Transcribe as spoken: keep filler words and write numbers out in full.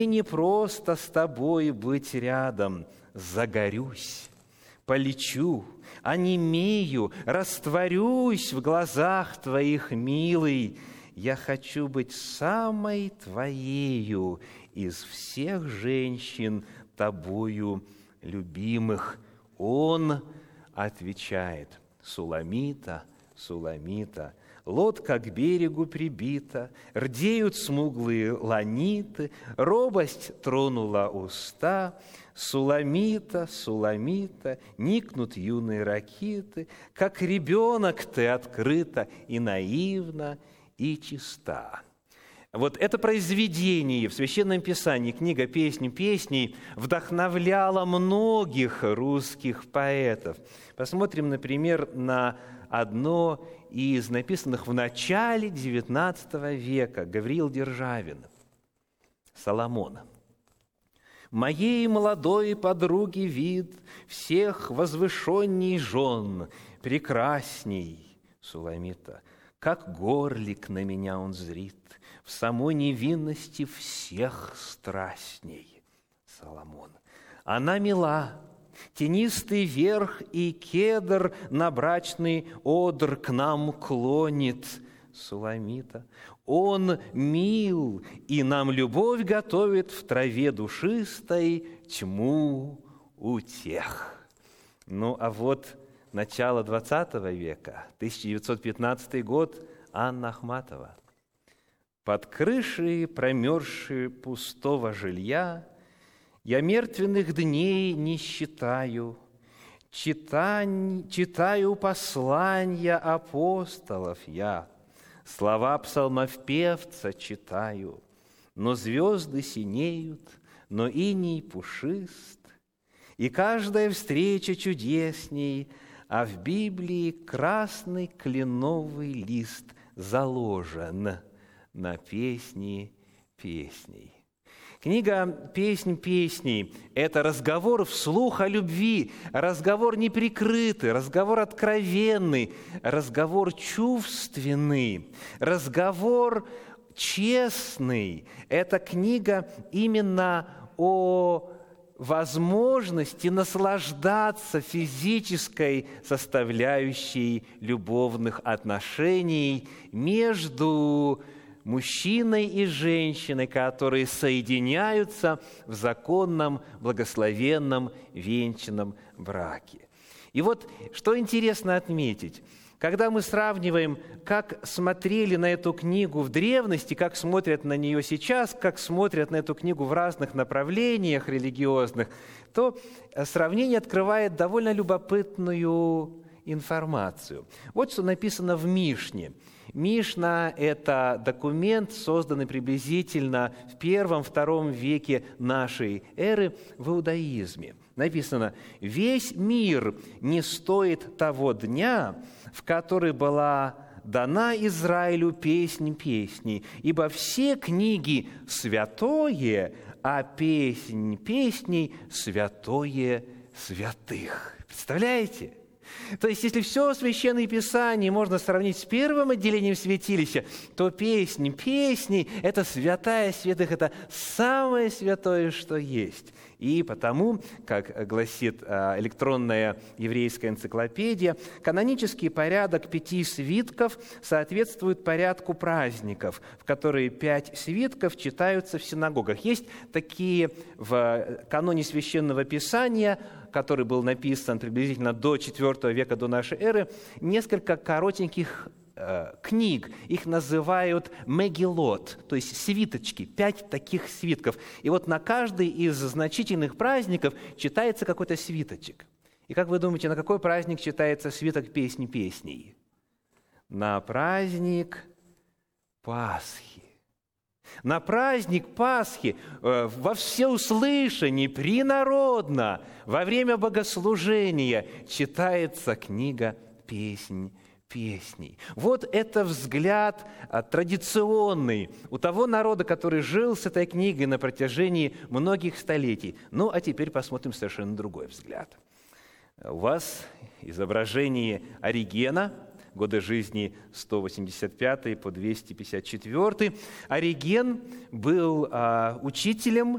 не просто с тобой быть рядом, загорюсь, полечу, онемею, растворюсь в глазах твоих, милый. Я хочу быть самой твоею из всех женщин, тобою любимых. Он отвечает: Суламита, Суламита, лодка к берегу прибита, рдеют смуглые ланиты, робость тронула уста. Суламита, Суламита, никнут юные ракиты, как ребенок ты открыта и наивна, и чиста. Вот это произведение в Священном Писании, книга «Песнь песней», вдохновляло многих русских поэтов. Посмотрим, например, на одно из написанных в начале девятнадцатого века, Гавриил Державин, Соломон. «Моей молодой подруги вид всех возвышенней жен, прекрасней, Суламита, как горлик на меня он зрит, в самой невинности всех страстней, Соломон. Она мила, тенистый верх и кедр на брачный одр к нам клонит, Суламита. Он мил, и нам любовь готовит в траве душистой тьму утех». Ну, а вот начало двадцатого века, тысяча девятьсот пятнадцатый год, Анна Ахматова. «Под крышей промерзшей пустого жилья я мертвенных дней не считаю, читань, читаю послания апостолов я, слова псалмопевца читаю, но звезды синеют, но иней пушист, и каждая встреча чудесней, а в Библии красный кленовый лист заложен на песни песней». Книга «Песнь песней» – это разговор вслух о любви, разговор неприкрытый, разговор откровенный, разговор чувственный, разговор честный. Это книга именно о возможности наслаждаться физической составляющей любовных отношений между мужчиной и женщиной, которые соединяются в законном, благословенном, венчанном браке. И вот, что интересно отметить, когда мы сравниваем, как смотрели на эту книгу в древности, как смотрят на нее сейчас, как смотрят на эту книгу в разных направлениях религиозных, то сравнение открывает довольно любопытную информацию. Вот что написано в Мишне. Мишна – это документ, созданный приблизительно в первом-втором веке нашей эры в иудаизме. Написано: «Весь мир не стоит того дня, в который была дана Израилю песнь песней, ибо все книги святое, а песнь песней святое святых». Представляете? То есть, если все Священное Писание можно сравнить с первым отделением святилища, то песнь песней – это святая святых, это самое святое, что есть. И потому, как гласит электронная еврейская энциклопедия, канонический порядок пяти свитков соответствует порядку праздников, в которые пять свитков читаются в синагогах. Есть такие в каноне Священного Писания, который был написан приблизительно до четвёртого века до нашей эры, несколько коротеньких э, книг. Их называют мегилот, то есть свиточки, пять таких свитков. И вот на каждый из значительных праздников читается какой-то свиточек. И как вы думаете, на какой праздник читается свиток «Песни песней»? На праздник Пасхи. На праздник Пасхи э, во всеуслышании, принародно, во время богослужения читается книга «Песнь песней». Вот это взгляд а, традиционный у того народа, который жил с этой книгой на протяжении многих столетий. Ну, а теперь посмотрим совершенно другой взгляд. У вас изображение Оригена, годы жизни сто восемьдесят пятый по двести пятьдесят четвёртый. Ориген был а, учителем